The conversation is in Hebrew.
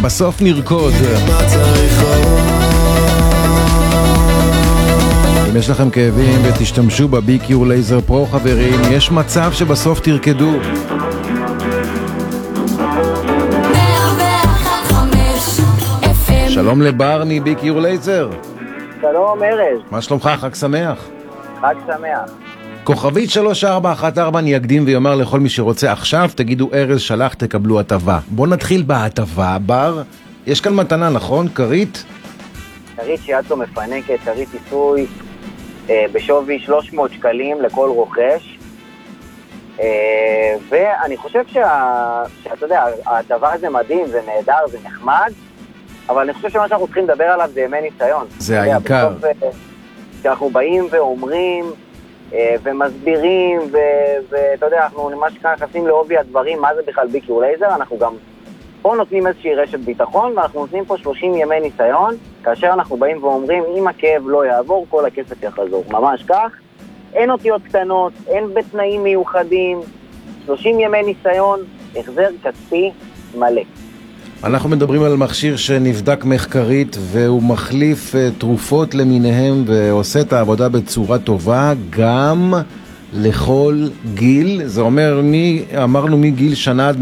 בסוף נרקוד. אם יש לכם כאבים ותשתמשו בבי-קיור לייזר פרו, חברים, יש מצב שבסוף תרקדו. שלום לברני, בי-קיור לייזר. שלום ארז. מה שלומך? חג שמח. חג שמח. כוכבית 3414, אני אקדים ויאמר לכל מי שרוצה עכשיו, תגידו ארז שלח, תקבלו הטבה. בוא נתחיל בהטבה. בר, יש כאן מתנה, נכון? כרית? כרית שיאצו מפנקת, כרית עיסוי בשווי 300 שקלים לכל רוכש. ואני חושב שאתה יודע, ההטבה זה מדהים, זה נהדר, זה נחמד, אבל אני חושב שמה שאנחנו צריכים לדבר עליו זה ימי ניסיון. זה העיקר. כשאנחנו באים ואומרים ומסבירים, ואתה יודע, אנחנו ממש נכנסים לעובי הדברים, מה זה בכלל בי-קיור לייזר, אנחנו גם פה נותנים איזושהי רשת ביטחון, ואנחנו נותנים פה 30 ימי ניסיון, כאשר אנחנו באים ואומרים, אם הכאב לא יעבור, כל הכסף יחזור. ממש כך, אין אותיות קטנות, אין בתנאים מיוחדים, 30 ימי ניסיון, החזר כספי מלא. אנחנו מדברים על מכשיר שנבדק מחקרית והוא מחליף תרופות למיניהם ועושה את העבודה בצורה טובה גם לכל גיל. זה אומר אמרנו מגיל שנה עד